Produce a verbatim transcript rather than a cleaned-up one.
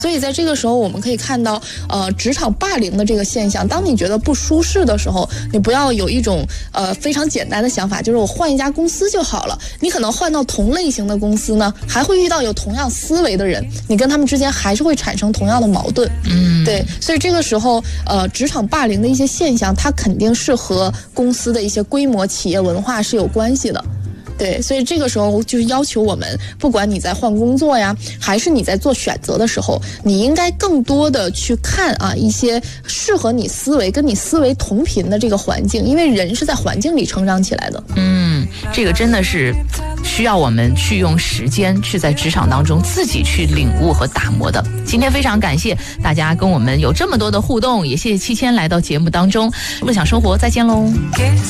所以在这个时候，我们可以看到，呃，职场霸凌的这个现象。当你觉得不舒适的时候，你不要有一种呃非常简单的想法，就是我换一家公司就好了。你可能换到同类型的公司呢，还会遇到有同样思维的人，你跟他们之间还是会产生同样的矛盾。嗯，对。所以这个时候，呃，职场霸凌的一些现象，它肯定是和公司的一些规模、企业文化是有关系的。对，所以这个时候就是要求我们，不管你在换工作呀，还是你在做选择的时候，你应该更多的去看啊一些适合你思维、跟你思维同频的这个环境，因为人是在环境里成长起来的。 嗯，这个真的是需要我们去用时间去在职场当中自己去领悟和打磨的。今天非常感谢大家跟我们有这么多的互动，也谢谢七千来到节目当中。梦想生活，再见喽。